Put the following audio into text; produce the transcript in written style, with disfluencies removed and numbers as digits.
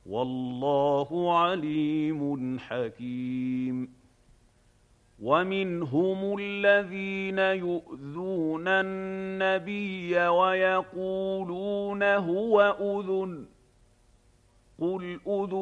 وَاللَّهُ عَلِيمٌ حَكِيمٌ وَمِنْهُمُ الَّذِينَ يُؤْذُونَ النَّبِيَّ وَيَقُولُونَ هُوَ أُذُنٌ ۚ قُلْ أُذُنٌ